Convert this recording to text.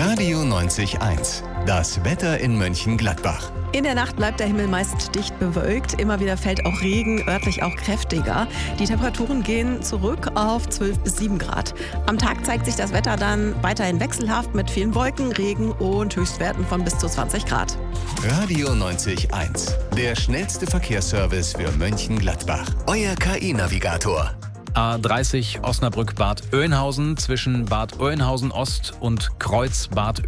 Radio 90.1. Das Wetter in Mönchengladbach. In der Nacht bleibt der Himmel meist dicht bewölkt. Immer wieder fällt auch Regen, örtlich auch kräftiger. Die Temperaturen gehen zurück auf 12 bis 7 Grad. Am Tag zeigt sich das Wetter dann weiterhin wechselhaft mit vielen Wolken, Regen und Höchstwerten von bis zu 20 Grad. Radio 90.1. Der schnellste Verkehrsservice für Mönchengladbach. Euer KI-Navigator. A30 Osnabrück-Bad Oeynhausen zwischen Bad Oeynhausen Ost und Kreuz Bad